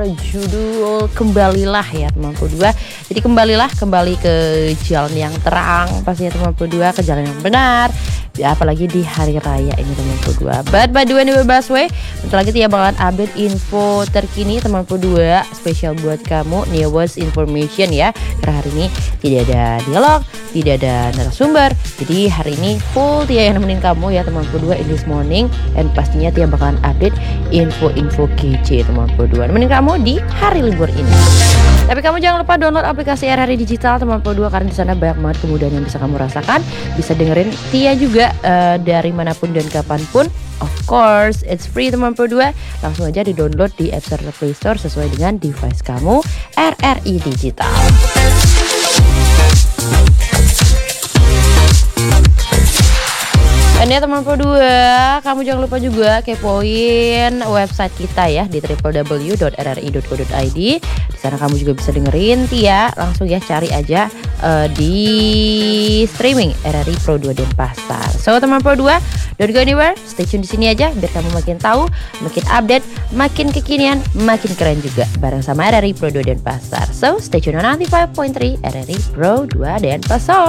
Judul kembalilah ya teman-teman dua. Jadi kembali ke jalan yang terang pastinya teman-teman dua, ke jalan yang benar. Ya, apalagi di hari raya ini teman-teman dua. But by the way nih Baswe, bentar lagi Tia bakalan update info terkini teman-teman dua, spesial buat kamu newest information ya. Karena hari ini tidak ada dialog, tidak ada narasumber. Jadi hari ini full Tia yang nemenin kamu ya teman-teman dua in this morning. Dan pastinya Tia bakalan update info-info kece teman-teman dua, nemenin kamu di hari libur ini. Tapi kamu jangan lupa download aplikasi RRI Digital teman-teman dua, karena di sana banyak banget kemudahan yang bisa kamu rasakan. Bisa dengerin Tia juga dari manapun dan kapanpun. Of course, it's free teman-teman dua. Langsung aja di-download di App Store atau Play Store sesuai dengan device kamu. RRI Digital. Dan ya teman-teman dua, kamu jangan lupa juga kepoin website kita ya di www.rri.co.id. Di sana kamu juga bisa dengerin Tia, langsung ya cari aja di streaming RRI Pro 2 Denpasar. So teman-teman dua, don't go anywhere, stay tune di sini aja biar kamu makin tahu, makin update, makin kekinian, makin keren juga bareng sama RRI Pro 2 Denpasar. So stay tune on 95.3 RRI Pro 2 Denpasar.